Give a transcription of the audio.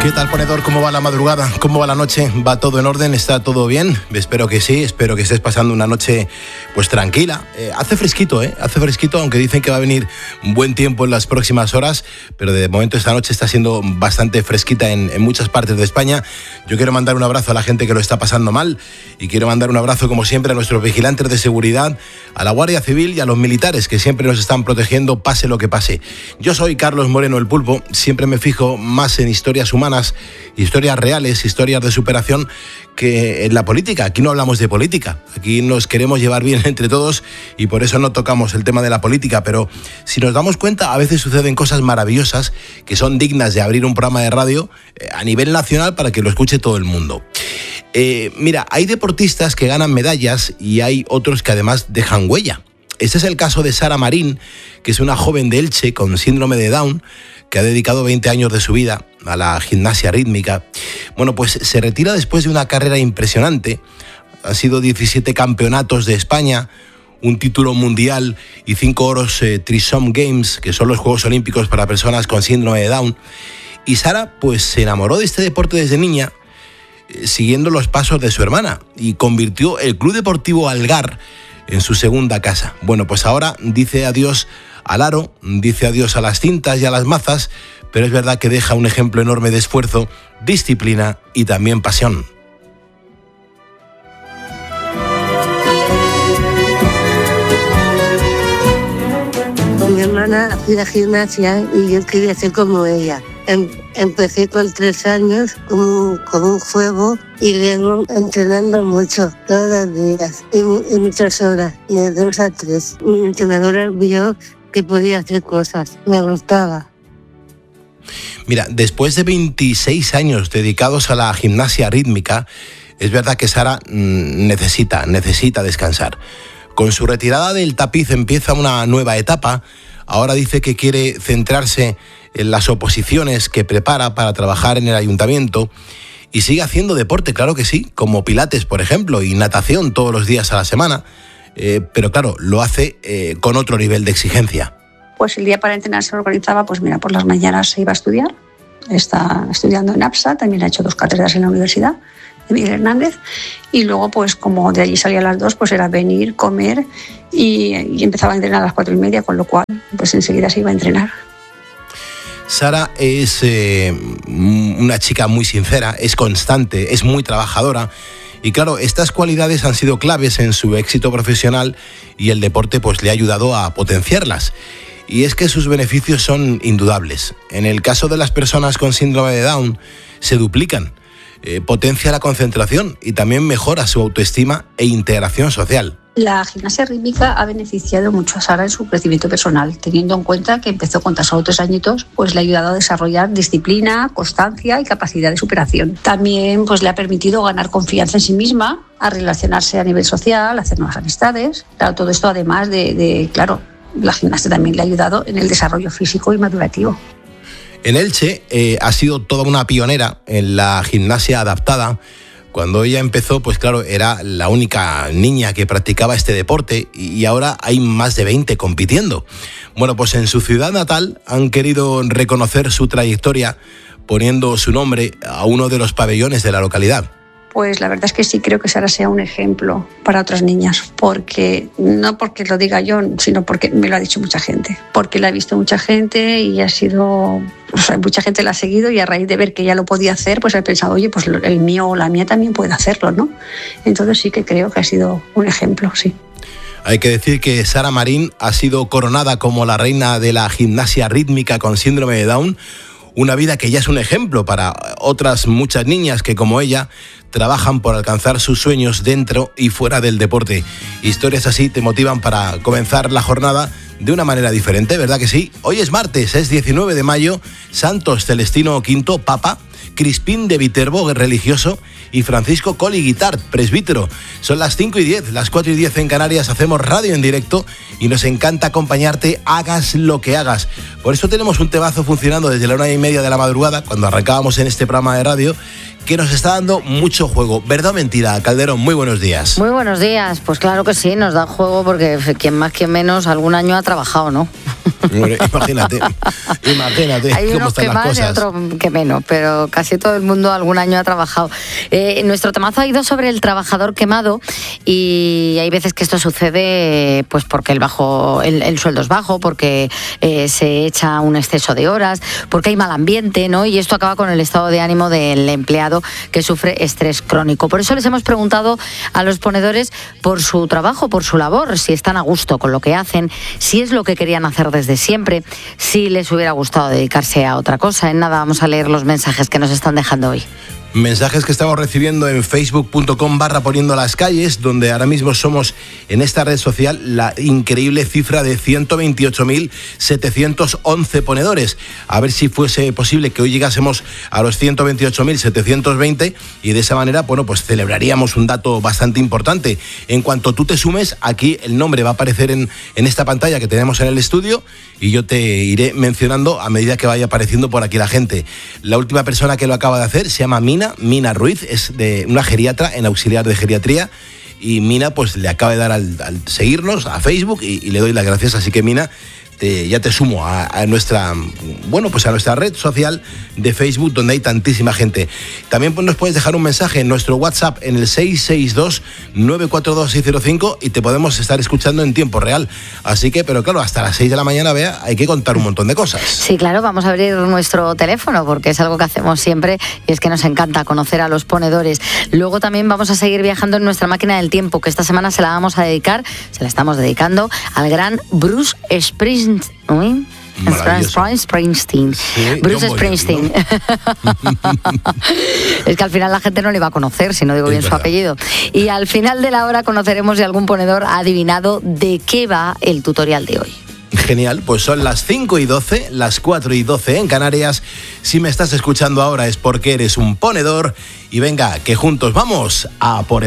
¿Qué tal, ponedor? ¿Cómo va la madrugada? ¿Cómo va la noche? ¿Va todo en orden? ¿Está todo bien? Espero que sí, espero que estés pasando una noche pues tranquila. Hace fresquito, hace fresquito, aunque dicen que va a venir un buen tiempo en las próximas horas, pero de momento esta noche está siendo bastante fresquita en muchas partes de España. Yo quiero mandar un abrazo a la gente que lo está pasando mal y quiero mandar un abrazo, como siempre, a nuestros vigilantes de seguridad, a la Guardia Civil y a los militares que siempre nos están protegiendo, pase lo que pase. Yo soy Carlos Moreno, el Pulpo. Siempre me fijo más en historias humanas, historias reales, historias de superación, que en la política. Aquí no hablamos de política, aquí nos queremos llevar bien entre todos y por eso no tocamos el tema de la política, pero si nos damos cuenta, a veces suceden cosas maravillosas que son dignas de abrir un programa de radio a nivel nacional para que lo escuche todo el mundo. Mira, hay deportistas que ganan medallas y hay otros que además dejan huella. Este es el caso de Sara Marín, que es una joven de Elche con síndrome de Down, que ha dedicado 20 años de su vida a la gimnasia rítmica. Bueno, pues se retira después de una carrera impresionante. Han sido 17 campeonatos de España, un título mundial y 5 oros Trisom Games, que son los Juegos Olímpicos para personas con síndrome de Down. Y Sara pues se enamoró de este deporte desde niña, siguiendo los pasos de su hermana, y convirtió el Club Deportivo Algar en su segunda casa. Bueno, pues ahora dice adiós al aro, dice adiós a las cintas y a las mazas, pero es verdad que deja un ejemplo enorme de esfuerzo, disciplina y también pasión. Mi hermana hacía gimnasia y yo quería ser como ella. Empecé con 3 años como un juego y luego entrenando mucho, todos los días y muchas horas, y de 2 a 3. Mi entrenadora vio que podía hacer cosas, me gustaba. Mira, después de 26 años dedicados a la gimnasia rítmica, es verdad que Sara necesita descansar. Con su retirada del tapiz empieza una nueva etapa. Ahora dice que quiere centrarse en las oposiciones que prepara para trabajar en el ayuntamiento y sigue haciendo deporte, claro que sí, como pilates, por ejemplo, y natación todos los días a la semana, pero claro, lo hace con otro nivel de exigencia. Pues el día para entrenar se organizaba, pues mira, por las mañanas se iba a estudiar, está estudiando en APSA, también ha hecho 2 cátedras en la universidad de Miguel Hernández, y luego pues como de allí salía a las 2, pues era venir, comer y empezaba a entrenar a las 4:30, con lo cual pues enseguida se iba a entrenar. Sara es una chica muy sincera, es constante, es muy trabajadora y claro, estas cualidades han sido claves en su éxito profesional y el deporte pues le ha ayudado a potenciarlas. Y es que sus beneficios son indudables. En el caso de las personas con síndrome de Down se duplican, potencia la concentración y también mejora su autoestima e integración social. La gimnasia rítmica ha beneficiado mucho a Sara en su crecimiento personal, teniendo en cuenta que empezó con tan solo 3 añitos, pues le ha ayudado a desarrollar disciplina, constancia y capacidad de superación. También pues le ha permitido ganar confianza en sí misma, a relacionarse a nivel social, a hacer nuevas amistades. Claro, todo esto además claro, la gimnasia también le ha ayudado en el desarrollo físico y madurativo. En Elche ha sido toda una pionera en la gimnasia adaptada. Cuando ella empezó, pues claro, era la única niña que practicaba este deporte y ahora hay más de 20 compitiendo. Bueno, pues en su ciudad natal han querido reconocer su trayectoria poniendo su nombre a uno de los pabellones de la localidad. Pues la verdad es que sí, creo que Sara sea un ejemplo para otras niñas, porque no porque lo diga yo, sino porque me lo ha dicho mucha gente, porque la ha visto mucha gente y ha sido, mucha gente la ha seguido y a raíz de ver que ella lo podía hacer, pues he pensado, oye, pues el mío o la mía también puede hacerlo, ¿no? Entonces sí que creo que ha sido un ejemplo, sí. Hay que decir que Sara Marín ha sido coronada como la reina de la gimnasia rítmica con síndrome de Down, una vida que ya es un ejemplo para otras muchas niñas que, como ella, trabajan por alcanzar sus sueños dentro y fuera del deporte. Historias así te motivan para comenzar la jornada de una manera diferente, ¿verdad que sí? Hoy es martes, es 19 de mayo, Santos Celestino V, Papa, Crispín de Viterbo, religioso, y Francisco Coli Guitart, presbítero. Son las 5:10, las 4:10 en Canarias, hacemos radio en directo y nos encanta acompañarte, hagas lo que hagas. Por eso tenemos un temazo funcionando desde la 1:30 de la madrugada, cuando arrancábamos en este programa de radio, que nos está dando mucho juego. ¿Verdad o mentira? Calderón, muy buenos días. Muy buenos días. Pues claro que sí, nos da juego porque quien más, quien menos, algún año ha trabajado, ¿no? Imagínate Hay cómo unos están que las más cosas. y otros que menos, pero casi casi todo el mundo algún año ha trabajado. Nuestro temazo ha ido sobre el trabajador quemado y hay veces que esto sucede pues porque el sueldo es bajo, porque se echa un exceso de horas, porque hay mal ambiente, ¿no? Y esto acaba con el estado de ánimo del empleado que sufre estrés crónico. Por eso les hemos preguntado a los ponedores por su trabajo, por su labor, si están a gusto con lo que hacen, si es lo que querían hacer desde siempre, si les hubiera gustado dedicarse a otra cosa. En nada, vamos a leer los mensajes que nos están dejando hoy. Mensajes que estamos recibiendo en facebook.com/poniendo las calles, donde ahora mismo somos en esta red social la increíble cifra de 128.711 ponedores. A ver si fuese posible que hoy llegásemos a los 128.720 y de esa manera, bueno, pues celebraríamos un dato bastante importante. En cuanto tú te sumes, aquí el nombre va a aparecer en esta pantalla que tenemos en el estudio y yo te iré mencionando a medida que vaya apareciendo por aquí la gente. La última persona que lo acaba de hacer se llama Mina Ruiz, es de una geriatra en auxiliar de geriatría y Mina pues le acaba de dar al seguirnos a Facebook y le doy las gracias, así que Mina, ya te sumo a nuestra, bueno, pues a nuestra red social de Facebook, donde hay tantísima gente. También pues, nos puedes dejar un mensaje en nuestro WhatsApp en el 662-942-605 y te podemos estar escuchando en tiempo real. Así que, pero claro, hasta las 6 de la mañana, Bea, hay que contar un montón de cosas. Sí, claro, vamos a abrir nuestro teléfono porque es algo que hacemos siempre y es que nos encanta conocer a los ponedores. Luego también vamos a seguir viajando en nuestra máquina del tiempo, que esta semana se la estamos dedicando al gran Bruce Springsteen. Springsteen. Sí, Bruce Springsteen. ¿No? Es que al final la gente no le va a conocer si no digo bien su apellido. Y al final de la hora conoceremos si algún ponedor ha adivinado de qué va el tutorial de hoy. Genial, pues son las 5:12, las 4:12 en Canarias. Si me estás escuchando ahora es porque eres un ponedor y venga, que juntos vamos a por